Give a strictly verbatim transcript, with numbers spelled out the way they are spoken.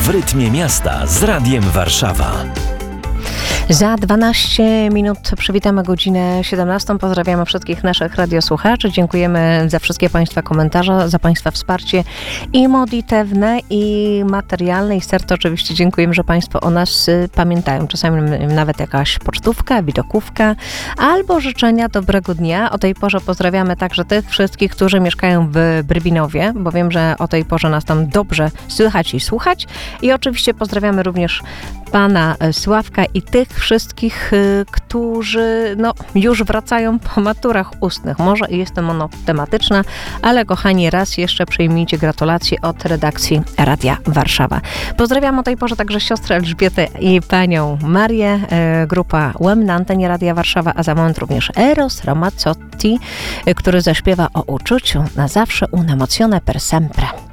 W rytmie miasta z Radiem Warszawa. Za dwanaście minut przywitamy godzinę siedemnastą. Pozdrawiamy wszystkich naszych radiosłuchaczy. Dziękujemy za wszystkie Państwa komentarze, za Państwa wsparcie i modlitewne, i materialne, i serce oczywiście dziękujemy, że Państwo o nas pamiętają. Czasami nawet jakaś pocztówka, widokówka albo życzenia dobrego dnia. O tej porze pozdrawiamy także tych wszystkich, którzy mieszkają w Brybinowie, bo wiem, że o tej porze nas tam dobrze słychać i słuchać. I oczywiście pozdrawiamy również Pana Sławka i tych wszystkich, którzy no, już wracają po maturach ustnych. Może i jest to monotematyczna, ale kochani, raz jeszcze przyjmijcie gratulacje od redakcji Radia Warszawa. Pozdrawiam o tej porze także siostrę Elżbietę i panią Marię, grupa Łem na antenie Radia Warszawa, a za moment również Eros Ramazzotti, który zaśpiewa o uczuciu na zawsze, un'emozione per sempre.